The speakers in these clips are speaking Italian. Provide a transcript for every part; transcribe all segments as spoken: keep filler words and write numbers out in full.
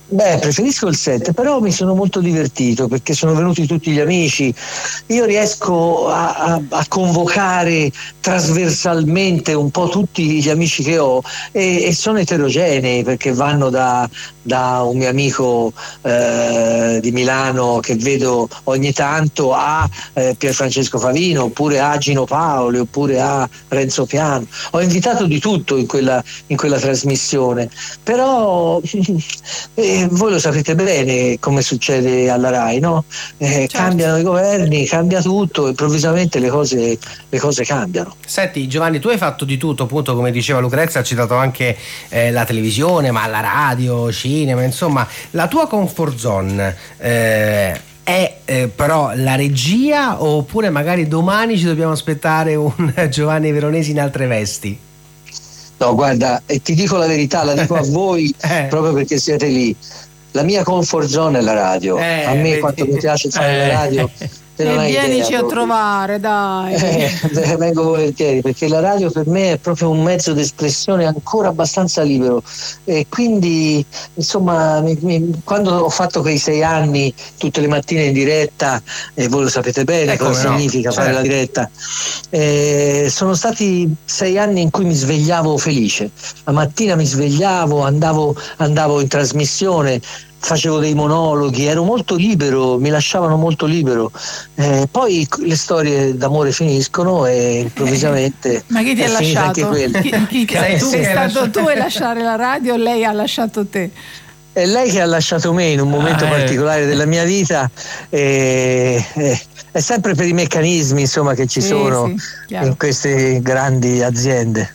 Beh, preferisco il sette, però mi sono molto divertito perché sono venuti tutti gli amici. Io riesco a, a, a convocare trasversalmente un po' tutti gli amici che ho e, e sono eterogenei perché vanno da, da un mio amico eh, di Milano che vedo ogni tanto a eh, Pierfrancesco Favino, oppure a Gino Paoli, oppure a Renzo Piano. Ho invitato di tutto in quella, in quella trasmissione, però eh, voi lo sapete bene come succede alla Rai, no? Eh, certo. Cambiano i governi, cambia tutto, improvvisamente le cose, le cose cambiano. Senti Giovanni, tu hai fatto di tutto, appunto, come diceva Lucrezia, ha citato anche eh, la televisione, ma la radio, cinema, insomma, la tua comfort zone eh, è eh, però la regia, oppure magari domani ci dobbiamo aspettare un Giovanni Veronesi in altre vesti? No, guarda, e ti dico la verità, la dico a voi eh. proprio perché siete lì. La mia comfort zone è la radio. Eh, a me vedi. Quanto mi piace fare eh. la radio. E vienici a trovare, dai. Eh, vengo volentieri, perché la radio per me è proprio un mezzo di espressione ancora abbastanza libero. E quindi, insomma, mi, mi, quando ho fatto quei sei anni tutte le mattine in diretta, e voi lo sapete bene eh, cosa no. significa certo. fare la diretta, eh, sono stati sei anni in cui mi svegliavo felice. La mattina mi svegliavo, andavo, andavo in trasmissione, facevo dei monologhi, ero molto libero, mi lasciavano molto libero. Eh, poi le storie d'amore finiscono e improvvisamente ma chi ti ha lasciato? Anche chi, chi, chi sei tu? Sei stato tu a lasciare la radio o lei ha lasciato te? È lei che ha lasciato me in un momento ah, particolare eh. della mia vita, e, e, è sempre per i meccanismi insomma che ci sì, sono sì, in queste grandi aziende.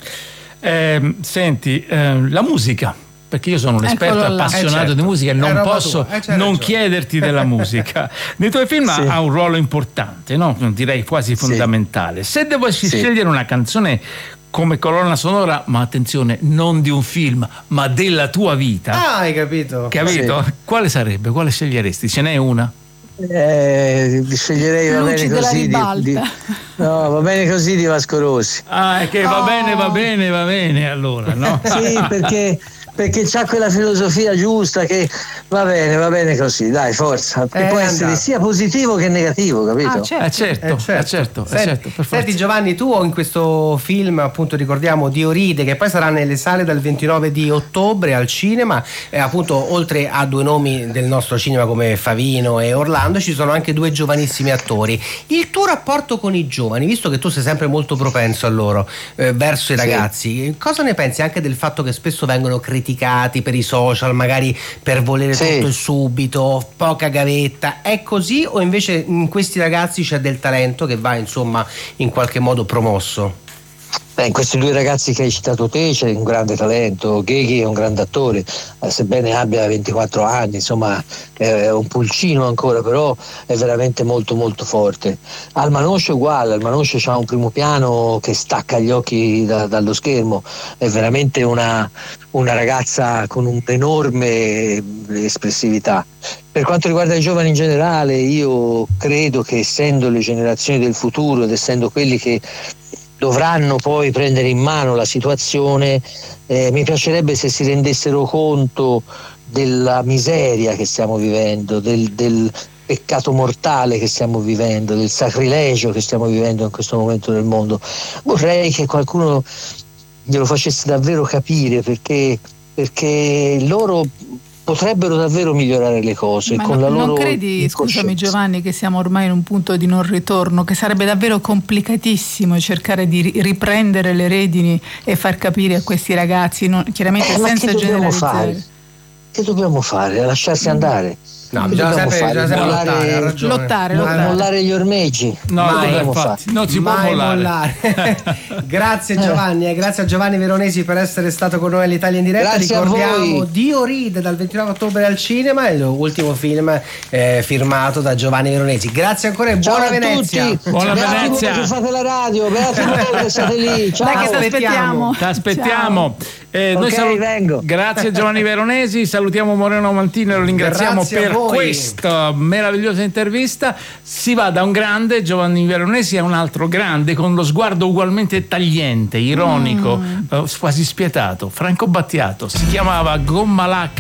Eh, senti, eh, la musica, perché io sono un esperto appassionato eh certo. di musica e non posso eh non chiederti della musica. Nei tuoi film sì. ha un ruolo importante, no? Direi quasi fondamentale. Sì. Se dovessi sì. scegliere una canzone come colonna sonora, ma attenzione, non di un film, ma della tua vita. Ah, hai capito? Capito? Sì. Quale sarebbe? Quale sceglieresti? Ce n'è una? Eh, sceglierei va Luci bene così di, di, no, va bene così di Vasco Rossi. Ah, è che va oh. bene, va bene, va bene allora, no? Sì, perché perché c'ha quella filosofia giusta che va bene, va bene così, dai, forza, che eh, può essere andato. sia positivo che negativo, capito? Ah, certo. Eh, certo, eh, certo, eh, certo, senti, certo, per senti Giovanni, tu in questo film, appunto, ricordiamo Dio ride, che poi sarà nelle sale dal ventinove di ottobre al cinema, eh, appunto, oltre a due nomi del nostro cinema come Favino e Orlando, ci sono anche due giovanissimi attori. Il tuo rapporto con i giovani, visto che tu sei sempre molto propenso a loro, eh, verso i ragazzi, sì. cosa ne pensi anche del fatto che spesso vengono criticati per i social, magari per volere sì. tutto subito, poca gavetta? È così, o invece in questi ragazzi c'è del talento che va insomma in qualche modo promosso? Beh, in questi due ragazzi che hai citato te c'è un grande talento. Gheghi è un grande attore, eh, sebbene abbia ventiquattro anni, insomma è un pulcino ancora, però è veramente molto molto forte. Almanoscio è uguale, Almanoscio ha un primo piano che stacca gli occhi da, dallo schermo, è veramente una, una ragazza con un'enorme espressività. Per quanto riguarda i giovani in generale, io credo che, essendo le generazioni del futuro ed essendo quelli che dovranno poi prendere in mano la situazione, eh, mi piacerebbe se si rendessero conto della miseria che stiamo vivendo, del, del peccato mortale che stiamo vivendo, del sacrilegio che stiamo vivendo in questo momento del mondo. Vorrei che qualcuno glielo facesse davvero capire, perché, perché loro potrebbero davvero migliorare le cose. Ma con no, la loro non credi, scusami Giovanni, che siamo ormai in un punto di non ritorno, che sarebbe davvero complicatissimo cercare di riprendere le redini e far capire a questi ragazzi, non, chiaramente eh, senza generalizzare. Fare? Che dobbiamo fare? Lasciarsi andare? No, bisogna sempre, bisogna sempre mollare, lottare, ha ragione. Lottare, lottare. mollare gli ormeggi. No, mai, dobbiamo fare. Non si può mollare. mollare. Grazie Giovanni, eh, grazie a Giovanni Veronesi per essere stato con noi all'Italia in diretta. Grazie. Ricordiamo Dio ride dal ventinove ottobre al cinema, è l'ultimo film eh, firmato da Giovanni Veronesi. Grazie ancora e ciao buona a Venezia. Tutti. Buona beati Venezia. Voi che fate la radio, beati voi che siete lì. Ciao. Dai, che ti aspettiamo. Ti aspettiamo. Eh, okay, noi salut- vengo. Grazie a Giovanni Veronesi, salutiamo Moreno Mantino e lo ringraziamo Grazie per questa meravigliosa intervista. Si va da un grande, Giovanni Veronesi, a un altro grande con lo sguardo ugualmente tagliente, ironico, mm. eh, quasi spietato, Franco Battiato. Si chiamava Gomma Lacca.